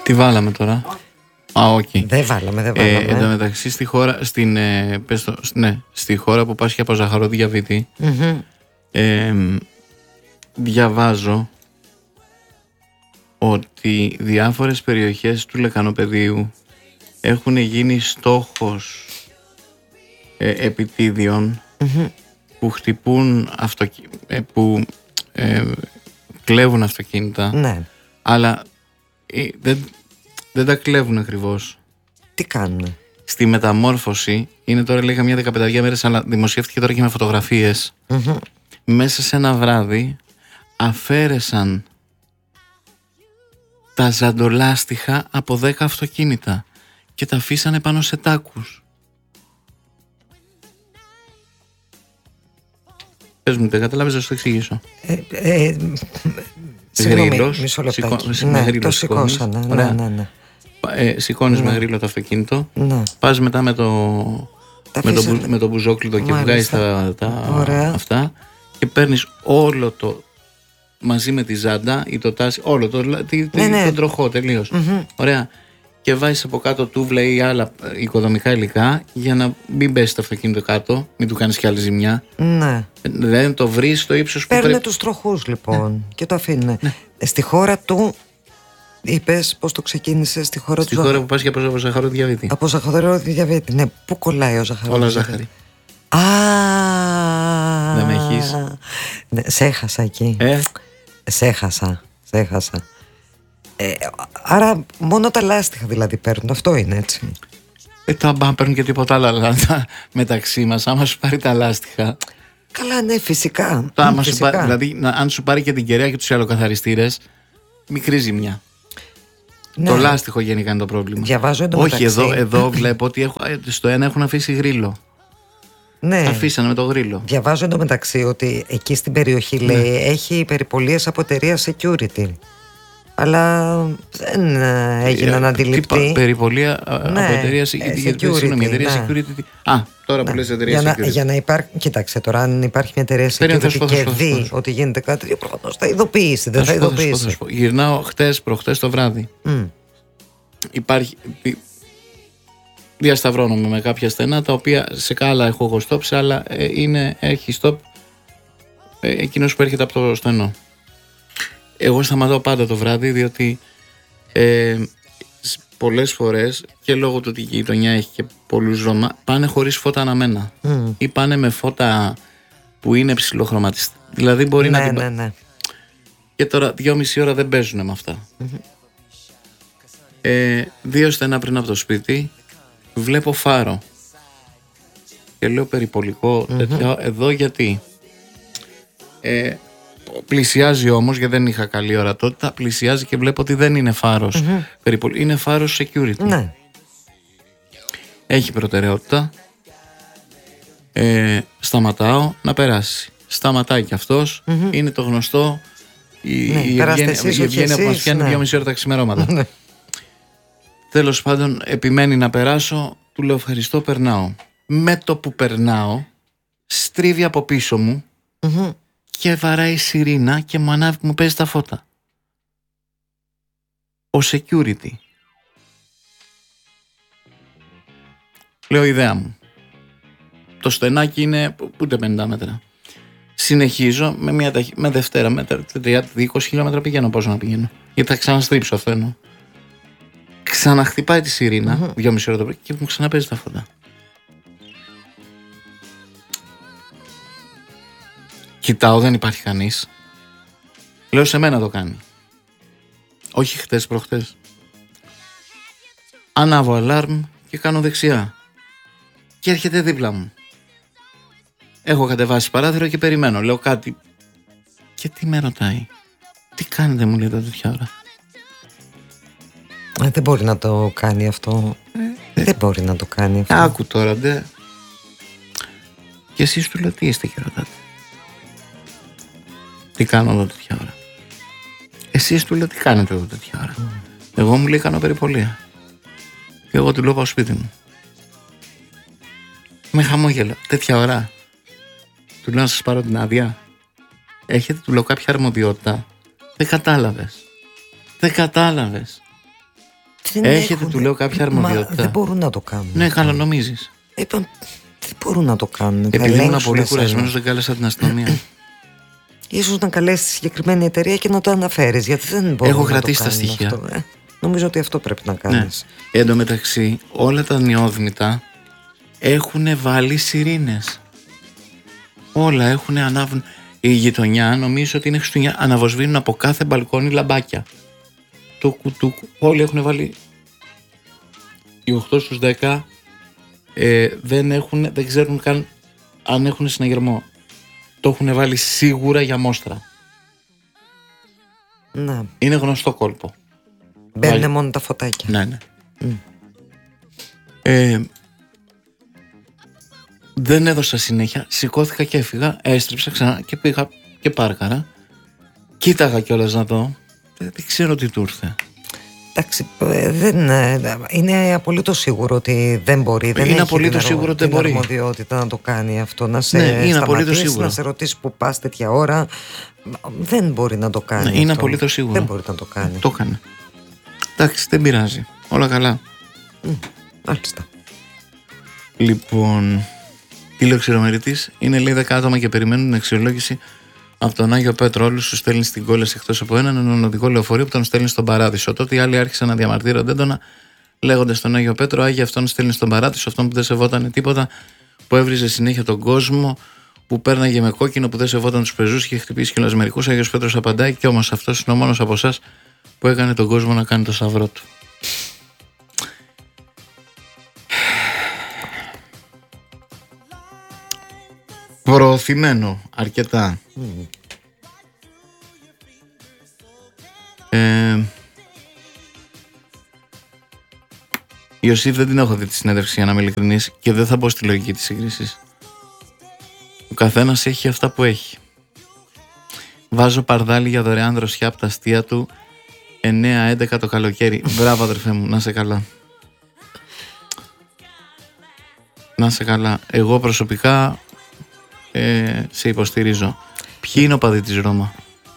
Τι βάλαμε τώρα? Okay. Δεν βάλαμε. Εν τω μεταξύ στη χώρα που πάσχει από ζαχαροδιαβήτη, διαβάζω ότι διάφορες περιοχές του Λεκανοπεδίου έχουν γίνει στόχος επιτίδιων που χτυπούν που κλέβουν αυτοκίνητα, ναι. Αλλά δεν τα κλέβουν ακριβώς. Τι κάνουν? Στη μεταμόρφωση είναι τώρα, λέει, καμιά 15 μέρες, αλλά δημοσιεύτηκε τώρα και με φωτογραφίες. Μέσα σε ένα βράδυ αφαίρεσαν τα ζαντολάστιχα από 10 αυτοκίνητα και τα αφήσανε πάνω σε τάκους. Πες μου, δεν καταλάβεις, να σου το εξηγήσω. Συγγνώμη, μισό λεπτάκι. Ναι, το σηκώσανε. Ναι. Σηκώνεις με γρίλο το αυτοκίνητο, πας μετά με το μπουζόκλειδο και βγάζεις τα αυτά και παίρνεις όλο το μαζί με τη ζάντα ή το τάσι, όλο τον τροχό τελείως. Ωραία. Και βάζεις από κάτω τούβλα ή άλλα οικοδομικά υλικά για να μην πέσει το αυτοκίνητο κάτω, μην του κάνεις κι άλλη ζημιά. Ναι. Δεν το βρεις στο ύψος που πρέπει. Παίρνουν τους τροχούς λοιπόν και το αφήνουν. Στη χώρα του, είπες πως το ξεκίνησε στη χώρα του. Στη χώρα που πας και από ζαχαροδιαβήτη. Από ζαχαροδιαβήτη, ναι. Πού κολλάει ο ζαχαροδιαβήτη? Όλα ζάχαρη. Δεν με έχεις. Ναι, σε έχασα εκεί. Σε έχασα. Άρα μόνο τα λάστιχα δηλαδή παίρνουν, αυτό είναι έτσι? Τα παίρνουν και τίποτα άλλο, αλλά μεταξύ μας, άμα σου πάρει τα λάστιχα. Καλά, ναι, φυσικά. Δηλαδή, αν σου πάρει και την κεραία και τους αλλοκαθαριστήρες, μικρή ζημιά. Ναι. Το λάστιχο γενικά είναι το πρόβλημα. Διαβάζω εντωμεταξύ. Όχι, εδώ βλέπω ότι στο ένα έχουν αφήσει γρίλο. Ναι. Αφήσανε με το γρίλο. Διαβάζω εντωμεταξύ ότι εκεί στην περιοχή, λέει, έχει περιπολίες από εταιρεία security. Αλλά δεν έγιναν αντιληπτοί. Περιπολία από εταιρεία security. Τώρα που λες εταιρεία security. Για να υπάρχει. Κοίταξε τώρα, αν υπάρχει μια εταιρεία security και δει ότι γίνεται κάτι, προφανώς θα ειδοποιήσει. Δεν θα ειδοποιήσει. Γυρνάω προχτές το βράδυ. Υπάρχει. Διασταυρώνομαι με κάποια στενά, τα οποία σε κάλα έχω εγώ stop, σε άλλα έχει stop εκείνος που έρχεται από το στενό. Εγώ σταματάω πάντα το βράδυ, διότι πολλές φορές, και λόγω του ότι η γειτονιά έχει και πολλούς Ρώμα, πάνε χωρίς φώτα αναμένα ή πάνε με φώτα που είναι ψιλοχρωματιστά. Δηλαδή μπορεί ναι. Και τώρα 2,5 ώρα δεν παίζουν με αυτά. 2 στενά πριν από το σπίτι βλέπω φάρο και λέω περιπολικό τέτοιο εδώ, γιατί πλησιάζει όμως, γιατί δεν είχα καλή ορατότητα, πλησιάζει και βλέπω ότι δεν είναι φάρος είναι φάρος security. Ναι. Έχει προτεραιότητα. Σταματάω να περάσει. Σταματάει κι αυτός. Είναι το γνωστό. Η Ευγένεια που μας πιάνει 2,5 ώρα τα ξημερώματα. Τέλος πάντων, επιμένει να περάσω. Του λέω ευχαριστώ, περνάω. Με το που περνάω, στρίβει από πίσω μου και βαράει σιρήνα και μου ανάβει, μου παίζει τα φώτα. Ο security. Λέω ιδέα μου. Το στενάκι είναι ούτε 50 μέτρα. Συνεχίζω με Δευτέρα, με 30-20 χιλιόμετρα πηγαίνω, πόσο να πηγαίνω. Γιατί θα ξαναστρίψω, αυτό εννοώ. Ξαναχτυπάει τη σιρήνα 2,5 ώρα το πρωί και μου ξαναπέζει τα φώτα. Κοιτάω, δεν υπάρχει κανείς. Λέω σε μένα το κάνει. Όχι χτες, προχτές. Ανάβω αλάρμ και κάνω δεξιά. Και έρχεται δίπλα μου. Έχω κατεβάσει παράθυρο και περιμένω. Λέω κάτι. Και τι με ρωτάει? Τι κάνετε, μου λέει, τέτοια ώρα? Δεν μπορεί να το κάνει αυτό. Δεν μπορεί να το κάνει αυτό. Άκου τώρα, ντε. Και εσείς, του λέω, τι είστε και ρωτάτε? Τι κάνω εδώ τέτοια ώρα? Εσείς, του λέω, τι κάνετε εδώ τέτοια ώρα? Εγώ, μου λέει, κάνω περιπολία. Και εγώ του λέω, πάω σπίτι μου. Με χαμόγελο. Τέτοια ώρα? Του λέω, να σας πάρω την άδεια? Έχετε, του λέω, κάποια αρμοδιότητα? Δεν κατάλαβες. Έχετε, του λέω, κάποια αρμοδιότητα? Δεν μπορούν να το κάνουν. Ναι, καλά νομίζεις. Δεν μπορούν να το κάνουν. Επειδή ήμουν πολύ κουρασμένος, δεν κάλεσα την αστυνομία. Ίσως να καλέσει τη συγκεκριμένη εταιρεία και να το αναφέρεις, γιατί δεν μπορούν. Έχω να κρατήσει το τα κάνουν στοιχεία. Αυτό. Νομίζω ότι αυτό πρέπει να κάνεις. Ναι. Εν τω μεταξύ, όλα τα νιόδμητα έχουν βάλει σιρήνες. Όλα έχουν ανάβουν. Η γειτονιά, νομίζω ότι είναι Χριστουγεννιά, αναβοσβήνουν από κάθε μπαλκόνι λαμπάκια. Όλοι έχουν βάλει. Οι 8 στους 10 δεν ξέρουν καν αν έχουν συναγερμό. Το έχουν βάλει σίγουρα για μόστρα. Ναι. Είναι γνωστό κόλπο. Μπαίνουν μόνο τα φωτάκια. Ναι. Δεν έδωσα συνέχεια. Σηκώθηκα και έφυγα. Έστριψα ξανά και πήγα και πάρκαρα. Κοίταγα κιόλας να δω. Δεν ξέρω τι του ήρθε. Εντάξει, είναι απολύτως σίγουρο ότι δεν μπορεί. Δεν είναι απολύτως σίγουρο ότι δεν μπορεί. Την αρμοδιότητα να το κάνει αυτό. Να σε σταματήσει, να σε ρωτήσει που πας τέτοια ώρα. Δεν μπορεί να το κάνει. Ναι, είναι απολύτως σίγουρο. Δεν μπορεί να το κάνει. Το έκανε. Εντάξει, δεν πειράζει. Όλα καλά. Μάλιστα. Λοιπόν, τηλεοξηρομερητής είναι, λέει, 10 άτομα και περιμένουν την αξιολόγηση από τον Άγιο Πέτρο. Όλους τους στέλνει στην κόλαση εκτός από έναν οδικό λεωφορείο που τον στέλνει στον Παράδεισο. Τότε οι άλλοι άρχισαν να διαμαρτύρονται έντονα, λέγοντας στον Άγιο Πέτρο: Άγιο, αυτόν στέλνει στον Παράδεισο, αυτόν που δεν σεβόταν τίποτα, που έβριζε συνέχεια τον κόσμο, που πέρναγε με κόκκινο, που δεν σεβόταν τους πεζούς και είχε χτυπήσει και λασμερικούς. Άγιος Πέτρος απαντάει: Κι όμως αυτός είναι ο μόνος από εσάς που έκανε τον κόσμο να κάνει το σταυρό του. Προωθημένο αρκετά. Ιωσήφ, δεν την έχω δει τη συνέντευξη, για να είμαι ειλικρινής, και δεν θα μπω στη λογική της σύγκρισης. Ο καθένας έχει αυτά που έχει. Βάζω παρδάλι για δωρεάν δροσιά από τα αστεία του 9-11 το καλοκαίρι. Μπράβο, αδερφέ μου, να σε καλά. Να σε καλά. Εγώ προσωπικά σε υποστηρίζω. Ποιοι είναι οπαδοί της Ρώμα?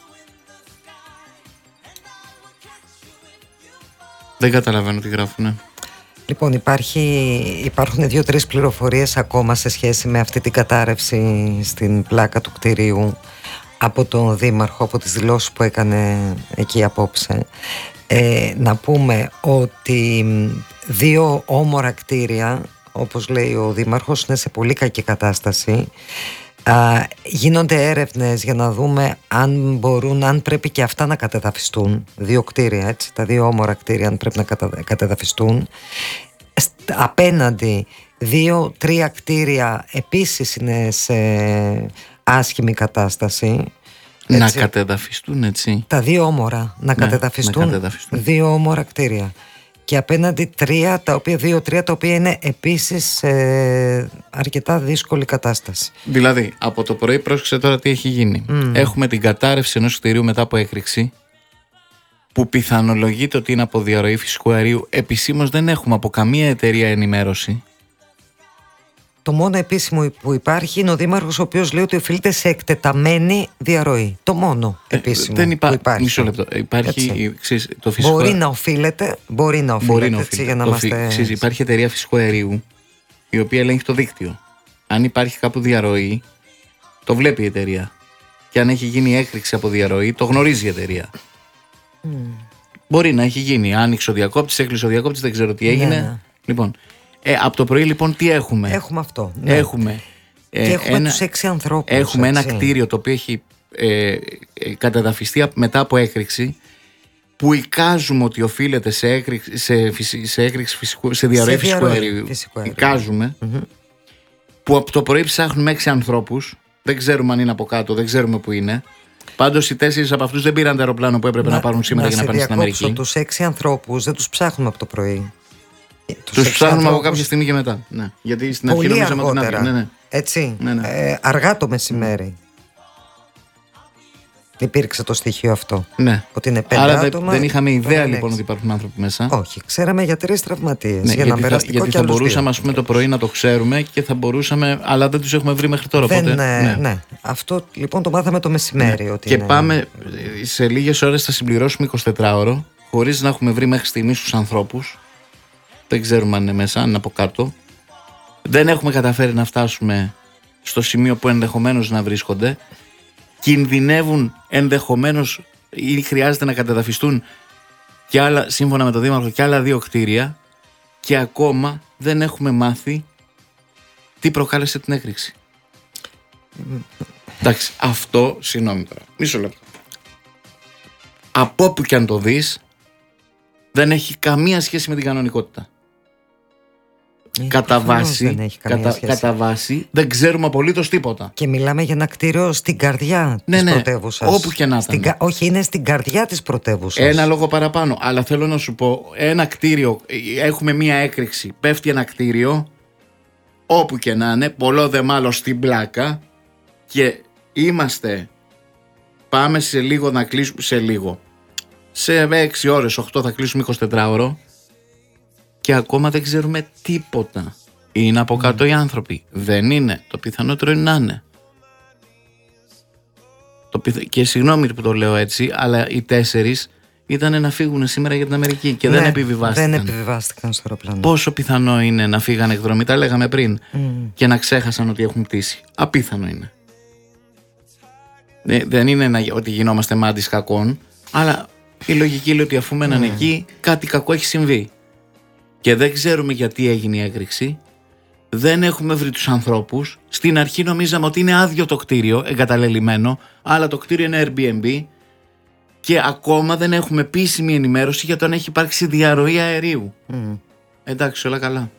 Δεν καταλαβαίνω τι γράφουνε. Λοιπόν, υπάρχουν 2-3 πληροφορίες ακόμα σε σχέση με αυτή την κατάρρευση στην πλάκα του κτηρίου από τον Δήμαρχο, από τις δηλώσεις που έκανε εκεί απόψε. Να πούμε ότι 2 όμορα κτίρια, όπως λέει ο Δήμαρχος, είναι σε πολύ κακή κατάσταση. Γίνονται έρευνες για να δούμε αν πρέπει και αυτά να κατεδαφιστούν. 2 κτίρια, έτσι, τα 2 όμορα κτίρια, αν πρέπει να κατεδαφιστούν. Απέναντι 2-3 κτίρια επίσης είναι σε άσχημη κατάσταση. Έτσι. Να κατεδαφιστούν, έτσι. Τα 2 όμορα να κατεδαφιστούν. 2 όμορα κτίρια. Και απέναντι 2-3 τα οποία είναι επίσης σε αρκετά δύσκολη κατάσταση. Δηλαδή, από το πρωί, πρόσεξε τώρα τι έχει γίνει. Έχουμε την κατάρρευση ενός κτηρίου μετά από έκρηξη, που πιθανολογείται ότι είναι από διαρροή φυσικού αερίου. Επισήμως δεν έχουμε από καμία εταιρεία ενημέρωση. Το μόνο επίσημο που υπάρχει είναι ο Δήμαρχος, ο οποίος λέει ότι οφείλεται σε εκτεταμένη διαρροή. Το μόνο επίσημο δεν που υπάρχει. Μισό λεπτό. Υπάρχει, το φυσικό... Μπορεί να οφείλεται, έτσι, για να είμαστε... Υπάρχει εταιρεία φυσικού αερίου, η οποία ελέγχει το δίκτυο. Αν υπάρχει κάπου διαρροή, το βλέπει η εταιρεία. Και αν έχει γίνει έκρηξη από διαρροή, το γνωρίζει η εταιρεία. Μπορεί να έχει γίνει. Άνοιξε ο διακόπτης, έκλεισε ο διακόπτης, δεν ξέρω τι έγινε. Ναι. Λοιπόν, από το πρωί λοιπόν τι έχουμε? Έχουμε αυτό. Ναι. Έχουμε, και έχουμε τους 6 ανθρώπους. Έχουμε ένα κτίριο το οποίο έχει κατεδαφιστεί μετά από έκρηξη, που εικάζουμε ότι οφείλεται σε έκρηξη φυσικού, σε διαρροή φυσικού αερίου. Εικάζουμε. Που από το πρωί ψάχνουμε 6 ανθρώπους. Δεν ξέρουμε αν είναι από κάτω, δεν ξέρουμε που είναι. Πάντως οι 4 από αυτούς δεν πήραν το αεροπλάνο που έπρεπε να πάρουν σήμερα για να πάνε στην Αμερική. Τους 6 ανθρώπους δεν τους ψάχνουμε από το πρωί. Τους ψάχνουμε από κάποια στιγμή και μετά. Ναι. Γιατί στην αρχή νομίζαμε ότι την άδεια. Ναι. Έτσι. Ναι. Αργά το μεσημέρι. Υπήρξε το στοιχείο αυτό. Ναι. Ότι είναι 5 άρα άτομα. Δεν είχαμε ιδέα λοιπόν ότι υπάρχουν άνθρωποι μέσα. Όχι. Ξέραμε για 3 τραυματίες. Ναι, γιατί θα μπορούσαμε, ας πούμε, το πρωί να το ξέρουμε και θα μπορούσαμε. Αλλά δεν τους έχουμε βρει μέχρι τώρα. Ναι. Αυτό λοιπόν το μάθαμε το μεσημέρι. Ναι. Ότι και πάμε σε λίγες ώρες θα συμπληρώσουμε 24ωρο χωρίς να έχουμε βρει μέχρι στιγμής τους ανθρώπους. Δεν ξέρουμε αν είναι μέσα, αν είναι από κάτω. Δεν έχουμε καταφέρει να φτάσουμε στο σημείο που ενδεχομένως να βρίσκονται. Κινδυνεύουν ενδεχομένως ή χρειάζεται να κατεδαφιστούν και άλλα, σύμφωνα με τον Δήμαρχο, και άλλα 2 κτίρια, και ακόμα δεν έχουμε μάθει τι προκάλεσε την έκρηξη. Εντάξει, αυτό, συγγνώμη τώρα, μισό λεπτό. Από όπου και αν το δεις, δεν έχει καμία σχέση με την κανονικότητα. Κατά βάση δεν ξέρουμε απολύτως τίποτα. Και μιλάμε για ένα κτίριο στην καρδιά της πρωτεύουσας. Όπου και να ήταν. Όχι, είναι στην καρδιά της πρωτεύουσας. Ένα λόγο παραπάνω. Αλλά θέλω να σου πω, ένα κτίριο, έχουμε μία έκρηξη, πέφτει ένα κτίριο, όπου και να είναι, πολλό δε μάλλον στην πλάκα, και πάμε σε λίγο να κλείσουμε, σε 6 ώρες, 8 θα κλείσουμε 24ωρο, και ακόμα δεν ξέρουμε τίποτα. Είναι από κάτω οι άνθρωποι? Δεν είναι. Το πιθανότερο είναι να είναι. Και συγγνώμη που το λέω έτσι, αλλά οι 4 ήταν να φύγουν σήμερα για την Αμερική και δεν επιβιβάστηκαν. Δεν επιβιβάστηκαν στο αεροπλάνο. Πόσο πιθανό είναι να φύγανε εκδρομή, τα λέγαμε πριν, και να ξέχασαν ότι έχουν πτήσει? Απίθανο είναι. Δεν είναι ότι γινόμαστε μάντις κακών, αλλά η λογική λέει ότι αφού μέναν εκεί, κάτι κακό έχει συμβεί. Και δεν ξέρουμε γιατί έγινε η έκρηξη. Δεν έχουμε βρει τους ανθρώπους. Στην αρχή νομίζαμε ότι είναι άδειο το κτίριο, εγκαταλελειμμένο, αλλά το κτίριο είναι Airbnb, και ακόμα δεν έχουμε επίσημη ενημέρωση για το αν έχει υπάρξει διαρροή αερίου. Εντάξει, όλα καλά.